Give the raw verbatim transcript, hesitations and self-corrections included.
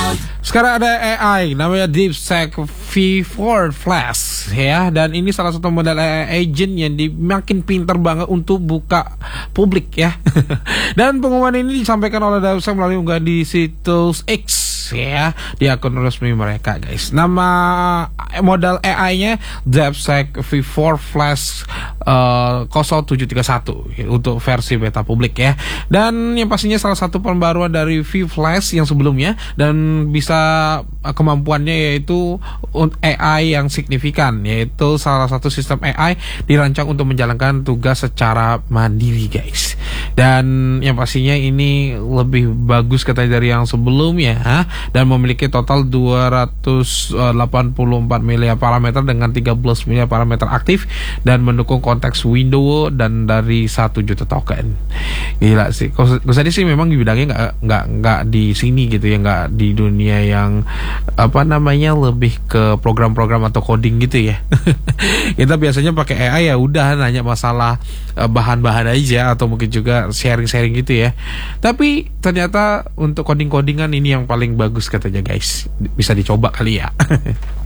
Sekarang ada A I namanya DeepSeek V four Flash ya, dan ini salah satu model A I agent yang di, makin pintar banget untuk buka publik ya. Dan pengumuman ini disampaikan oleh DeepSeek melalui unggahan di situs X ya, di akun resmi mereka guys. Nama model A I-nya DeepSeek V four Flash uh, nol tujuh tiga satu ya, untuk versi beta publik ya. Dan yang pastinya salah satu pembaruan dari V Flash yang sebelumnya, dan bisa uh, kemampuannya yaitu A I yang signifikan, yaitu salah satu sistem A I dirancang untuk menjalankan tugas secara mandiri guys. Dan yang pastinya ini lebih bagus katanya dari yang sebelumnya ha? Dan memiliki total dua ratus delapan puluh empat miliar parameter dengan tiga belas miliar parameter aktif, dan mendukung konteks window dan dari satu juta token. Gila sih. Kalau saya sih memang di bidangnya nggak nggak nggak di sini gitu ya, nggak di dunia yang apa namanya lebih ke program-program atau coding gitu ya. Kita biasanya pakai A I ya udah nanya masalah uh, bahan-bahan aja, atau mungkin juga sharing-sharing gitu ya. Tapi ternyata untuk coding-codingan ini yang paling bagus katanya guys. Bisa dicoba kali ya.